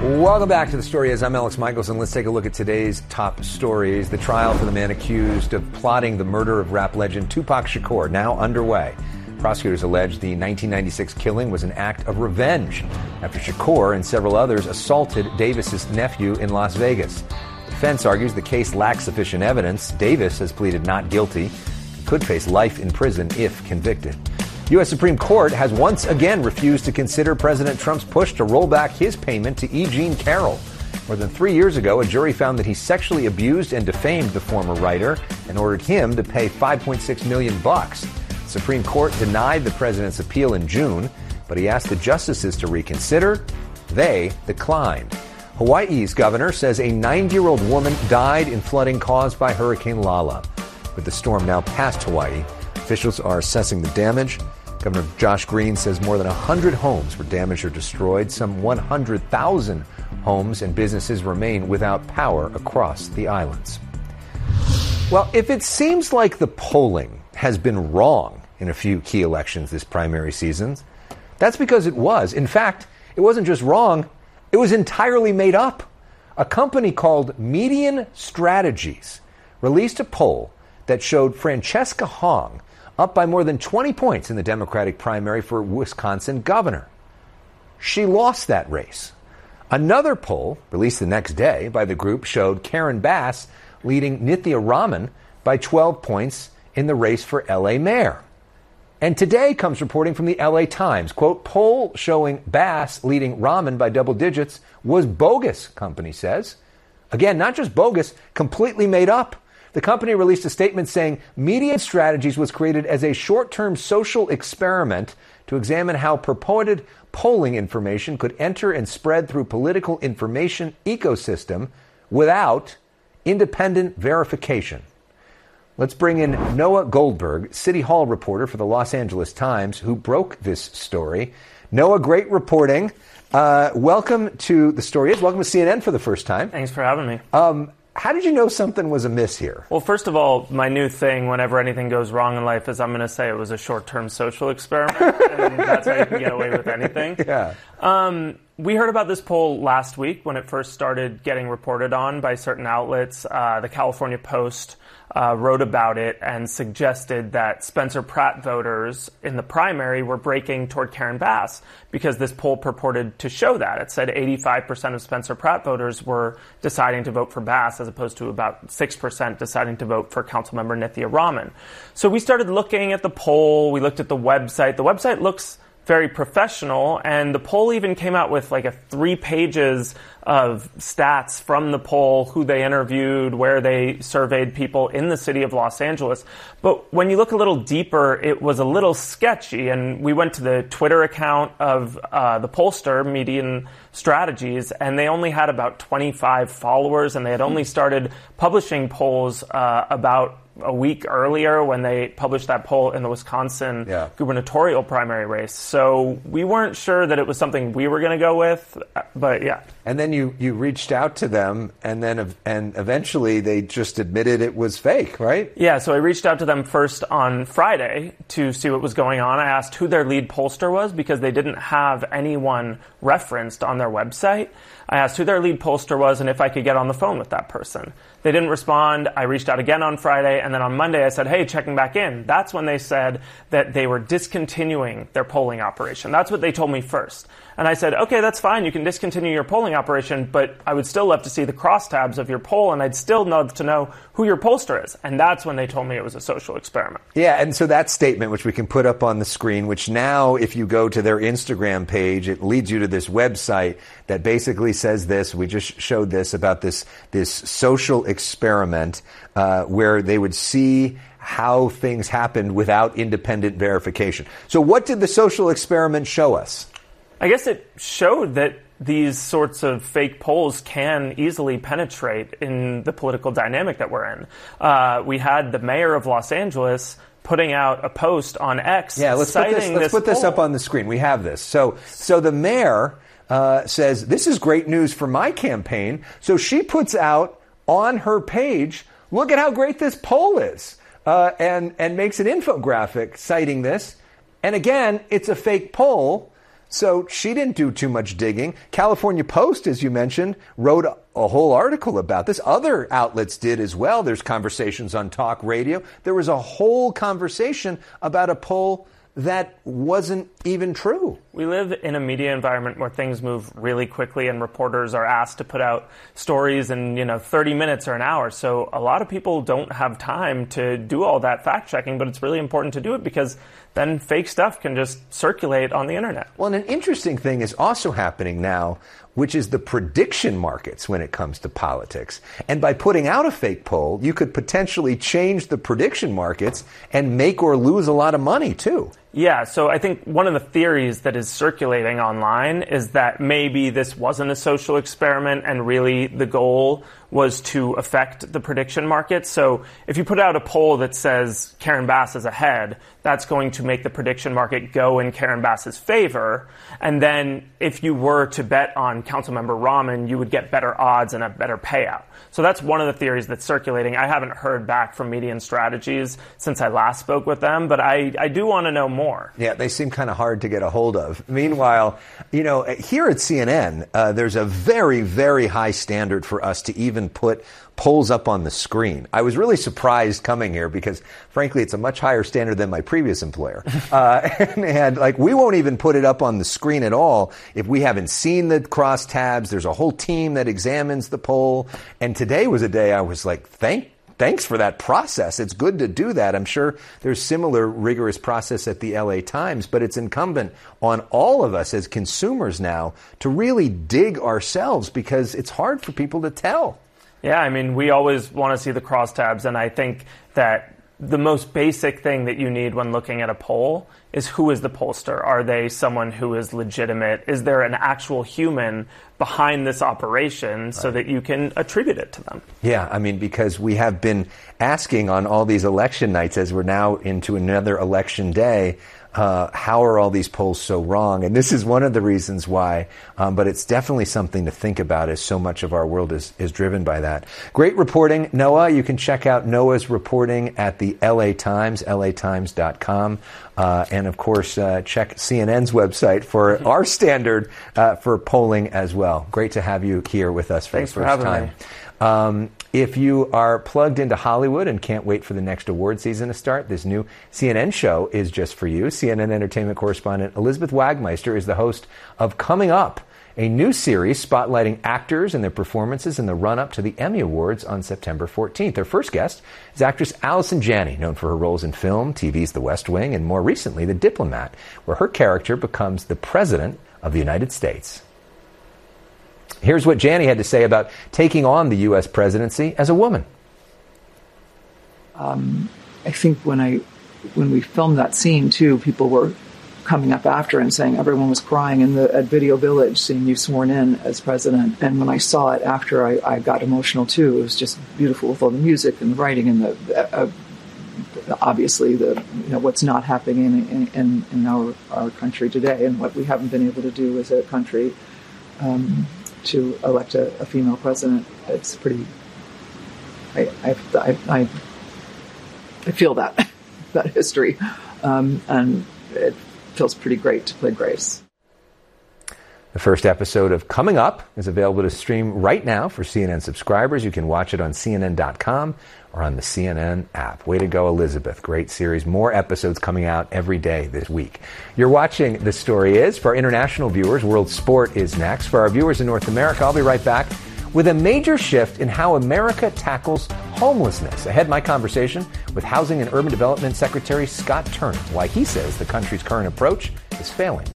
Welcome back to The Story Is. I'm Alex Michelson. Let's take a look at today's top stories. The trial for the man accused of plotting the murder of rap legend Tupac Shakur now underway. Prosecutors allege the 1996 killing was an act of revenge after Shakur and several others assaulted Davis's nephew in Las Vegas. The defense argues the case lacks sufficient evidence. Davis has pleaded not guilty. He could face life in prison if convicted. U.S. Supreme Court has once again refused to consider President Trump's push to roll back his payment to E. Jean Carroll. More than 3 years ago, a jury found that he sexually abused and defamed the former writer and ordered him to pay $5.6 million. Supreme Court denied the president's appeal in June, but he asked the justices to reconsider. They declined. Hawaii's governor says a 90-year-old woman died in flooding caused by Hurricane Lala. With the storm now past Hawaii, officials are assessing the damage. Governor Josh Green says more than 100 homes were damaged or destroyed. Some 100,000 homes and businesses remain without power across the islands. Well, if it seems like the polling has been wrong in a few key elections this primary season, that's because it was. In fact, it wasn't just wrong, it was entirely made up. A company called Median Strategies released a poll that showed Francesca Hong up by more than 20 points in the Democratic primary for Wisconsin governor. She lost that race. Another poll, released the next day by the group, showed Karen Bass leading Nithya Raman by 12 points in the race for L.A. mayor. And today comes reporting from the L.A. Times, quote, poll showing Bass leading Raman by double digits was bogus, company says. Again, not just bogus, completely made up. The company released a statement saying Median Strategies was created as a short-term social experiment to examine how purported polling information could enter and spread through political information ecosystem without independent verification. Let's bring in Noah Goldberg, City Hall reporter for the Los Angeles Times, who broke this story. Noah, great reporting. Welcome to The Story Is. Welcome to CNN for the first time. Thanks for having me. How did you know something was amiss here? Well, first of all, my new thing whenever anything goes wrong in life is I'm going to say it was a short-term social experiment, and that's how you can get away with anything. Yeah. We heard about this poll last week when it first started getting reported on by certain outlets. The California Post wrote about it and suggested that Spencer Pratt voters in the primary were breaking toward Karen Bass because this poll purported to show that. It said 85% of Spencer Pratt voters were deciding to vote for Bass as opposed to about 6% deciding to vote for Councilmember Nithya Raman. So we started looking at the poll. We looked at the website. The website looks very professional, and the poll even came out with like 3 pages of stats from the poll, who they interviewed, where they surveyed people in the city of Los Angeles. But when you look a little deeper, it was a little sketchy, and we went to the Twitter account of the pollster, Median Strategies, and they only had about 25 followers, and they had only started publishing polls about a week earlier when they published that poll in the Wisconsin gubernatorial primary race. So we weren't sure that it was something we were going to go with, but yeah. And then you reached out to them, and eventually they just admitted it was fake, right? Yeah, so I reached out to them first on Friday to see what was going on. I asked who their lead pollster was because they didn't have anyone referenced on their website. I asked who their lead pollster was and if I could get on the phone with that person. They didn't respond. I reached out again on Friday, and then on Monday I said, hey, checking back in. That's when they said that they were discontinuing their polling operation. That's what they told me first. And I said, okay, that's fine. You can discontinue your polling operation, but I would still love to see the crosstabs of your poll, and I'd still love to know who your pollster is. And that's when they told me it was a social experiment. Yeah, and so that statement, which we can put up on the screen, which now, if you go to their Instagram page, it leads you to this website that basically says this. We just showed this about this social experiment where they would see how things happened without independent verification. So what did the social experiment show us? I guess it showed that these sorts of fake polls can easily penetrate in the political dynamic that we're in. We had the mayor of Los Angeles putting out a post on X citing let's put this up on the screen. We have this. So the mayor says, this is great news for my campaign. So she puts out on her page, look at how great this poll is, and makes an infographic citing this. And again, it's a fake poll. So she didn't do too much digging. California Post, as you mentioned, wrote a whole article about this. Other outlets did as well. There's conversations on talk radio. There was a whole conversation about a poll that wasn't even true. We live in a media environment where things move really quickly and reporters are asked to put out stories in, 30 minutes or an hour. So a lot of people don't have time to do all that fact checking, but it's really important to do it because then fake stuff can just circulate on the internet. Well, and an interesting thing is also happening now, which is the prediction markets when it comes to politics. And by putting out a fake poll, you could potentially change the prediction markets and make or lose a lot of money, too. Yeah, so I think one of the theories that is circulating online is that maybe this wasn't a social experiment and really the goal was to affect the prediction market. So if you put out a poll that says Karen Bass is ahead, that's going to make the prediction market go in Karen Bass's favor. And then if you were to bet on Councilmember Rahman, you would get better odds and a better payout. So that's one of the theories that's circulating. I haven't heard back from Median Strategies since I last spoke with them, but I do want to know more. Yeah, they seem kind of hard to get a hold of. Meanwhile, here at CNN, there's a very, very high standard for us to even put polls up on the screen. I was really surprised coming here because, frankly, it's a much higher standard than my previous employer. And we won't even put it up on the screen at all if we haven't seen the crosstabs. There's a whole team that examines the poll. And today was a day I was like, thanks for that process. It's good to do that. I'm sure there's similar rigorous process at the LA Times, but it's incumbent on all of us as consumers now to really dig ourselves because it's hard for people to tell. Yeah, I mean, we always want to see the crosstabs, and I think that the most basic thing that you need when looking at a poll is who is the pollster? Are they someone who is legitimate? Is there an actual human behind this operation so that you can attribute it to them? Yeah, I mean, because we have been asking on all these election nights as we're now into another election day, how are all these polls so wrong? And this is one of the reasons why, but it's definitely something to think about as so much of our world is driven by that. Great reporting, Noah. You can check out Noah's reporting at the LA Times, latimes.com. And of course, check CNN's website for our standard for polling as well. Great to have you here with us for Thanks the first time. Me. If you are plugged into Hollywood and can't wait for the next award season to start, this new CNN show is just for you. CNN entertainment correspondent Elizabeth Wagmeister is the host of Coming Up, a new series spotlighting actors and their performances in the run-up to the Emmy Awards on September 14th. Our first guest is actress Allison Janney, known for her roles in film, TV's The West Wing, and more recently, The Diplomat, where her character becomes the President of the United States. Here's what Janney had to say about taking on the U.S. presidency as a woman. I think when we filmed that scene, too, people were coming up after and saying everyone was crying at Video Village, seeing you sworn in as president. And when I saw it after, I got emotional, too. It was just beautiful with all the music and the writing and obviously what's not happening in our country today and what we haven't been able to do as a country. To elect a female president, it's pretty. I feel that history, and it feels pretty great to play Grace. The first episode of Coming Up is available to stream right now for CNN subscribers. You can watch it on CNN.com or on the CNN app. Way to go, Elizabeth. Great series. More episodes coming out every day this week. You're watching The Story Is. For our international viewers, World Sport is next. For our viewers in North America, I'll be right back with a major shift in how America tackles homelessness. Ahead, my conversation with Housing and Urban Development Secretary Scott Turner, why he says the country's current approach is failing.